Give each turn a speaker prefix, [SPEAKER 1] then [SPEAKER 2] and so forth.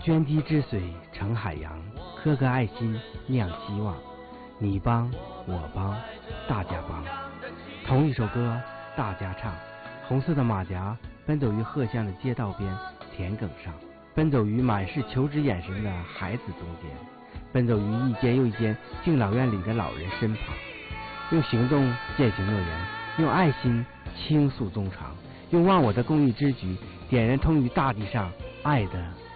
[SPEAKER 1] 涓滴之水成海洋，颗颗爱心酿希望。你帮我帮大家帮，同一首歌大家唱。红色的马甲奔走于鹤巷的街道边田埂上，奔走于满是求知眼神的孩子中间，奔走于一间又一间敬老院里的老人身旁，用行动践行诺言，用爱心倾诉衷肠，用忘我的公益之举点燃通于大地上爱的